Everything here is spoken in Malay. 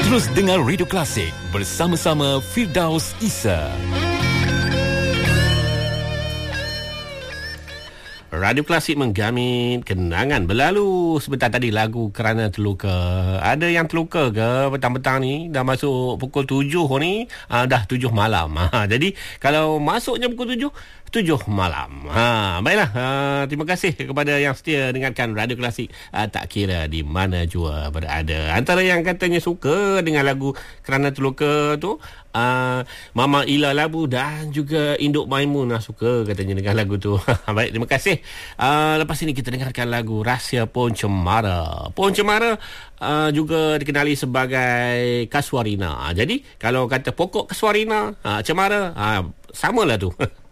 Terus dengar Radio Klasik bersama-sama Firdaus Isa. Radio Klasik menggamin kenangan berlalu. Sebentar tadi lagu Kerana Terluka. Ada yang terluka ke petang-petang ni? Dah masuk pukul 7 ni, dah 7 malam. Jadi kalau masuknya pukul 7 malam. Baiklah, terima kasih kepada yang setia dengarkan Radio Klasik, tak kira di mana jua berada. Antara yang katanya suka dengan lagu Kerana Terluka tu, Mama Ila Labu dan juga Induk Maimun suka katanya dengan lagu tu. Baik, terima kasih. Lepas ini kita dengarkan lagu Rahsia Pohon Cemara. Pohon Cemara juga dikenali sebagai kasuarina. Jadi kalau kata pokok kasuarina, cemara, samalah tu.